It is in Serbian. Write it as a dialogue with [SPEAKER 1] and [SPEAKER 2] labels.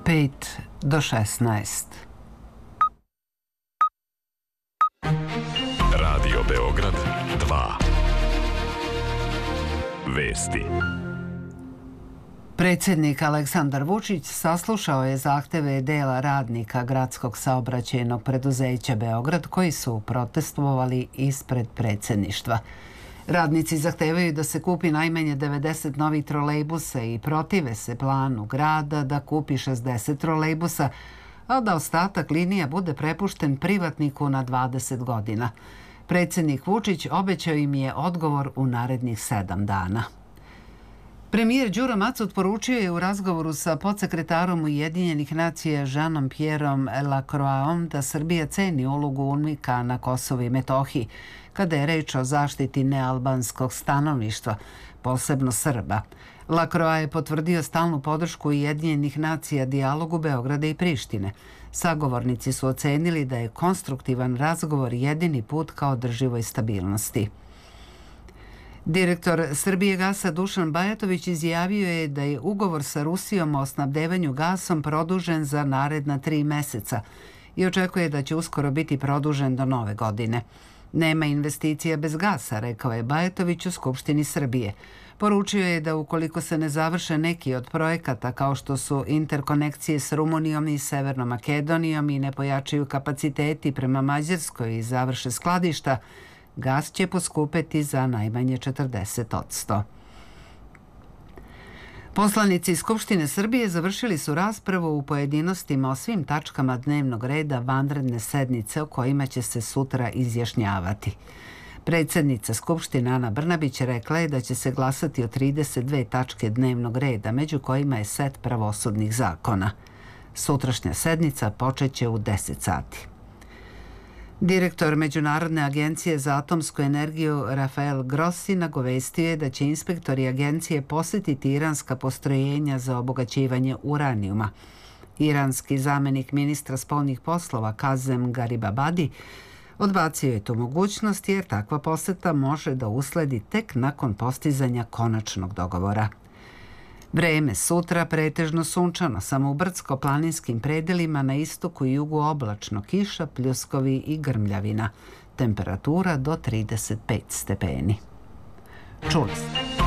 [SPEAKER 1] 5 do 16.
[SPEAKER 2] Radio Beograd 2. Vesti.
[SPEAKER 1] Predsjednik Aleksandar Vučić saslušao je zahteve dela radnika gradskog saobraćajnog preduzeća Beograd koji su protestovali ispred predsjedništva. Radnici zahtevaju da se kupi najmanje 90 novih trolejbusa i protive se planu grada da kupi 60 trolejbusa, a da ostatak linija bude prepušten privatniku na 20 godina. Predsjednik Vučić obećao im je odgovor u narednih 7 dana. Premijer Đuro Macot poručio je u razgovoru sa podsekretarom Ujedinjenih nacija Jeanom-Pierreom Lacroixom da Srbija ceni ulogu UNMIK-a na Kosovu i Metohiji kada je reč o zaštiti nealbanskog stanovništva, posebno Srba. Lacroix je potvrdio stalnu podršku Ujedinjenih nacija dijalogu Beograda i Prištine. Sagovornici su ocenili da je konstruktivan razgovor jedini put ka održivoj stabilnosti. Direktor Srbijegasa Dušan Bajatović izjavio je da je ugovor sa Rusijom o snabdevanju gasom produžen za naredna 3 meseca i očekuje da će uskoro biti produžen do nove godine. Nema investicija bez gasa, rekao je Bajatović u Skupštini Srbije. Poručio je da ukoliko se ne završe neki od projekata kao što su interkonekcije s Rumunijom i Severnom Makedonijom i ne pojačaju kapaciteti prema Mađarskoj i završe skladišta, gas će poskupeti za najmanje 40%. Poslanici Skupštine Srbije završili su raspravu u pojedinostima o svim tačkama dnevnog reda vanredne sednice o kojima će se sutra izjašnjavati. Predsjednica Skupštine Ana Brnabić rekla je da će se glasati o 32 tačke dnevnog reda, među kojima je set pravosudnih zakona. Sutrašnja sednica počeće u 10 sati. Direktor Međunarodne agencije za atomsku energiju Rafael Grossi nagovestio je da će inspektori agencije posjetiti iranska postrojenja za obogaćivanje uranijuma. Iranski zamenik ministra spoljnih poslova Kazem Garibabadi odbacio je tu mogućnost jer takva posjeta može da usledi tek nakon postizanja konačnog dogovora. Vreme sutra pretežno sunčano, samo u brdsko-planinskim predelima na istoku i jugu oblačno, kiša, pljuskovi i grmljavina. Temperatura do 35 stepeni. Čuli ste.